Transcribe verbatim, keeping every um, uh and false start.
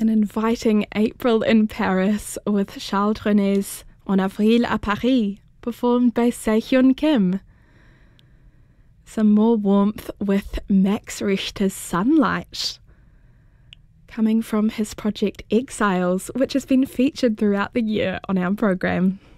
An inviting April in Paris with Charles Trenet En Avril à Paris, performed by Sehun Kim. Some more warmth with Max Richter's Sunlight, coming from his project Exiles, which has been featured throughout the year on our program.